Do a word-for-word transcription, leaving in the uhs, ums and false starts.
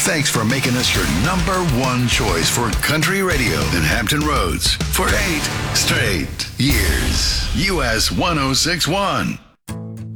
Thanks for making us your number one choice for country radio in Hampton Roads for eight straight years. U S one oh six one.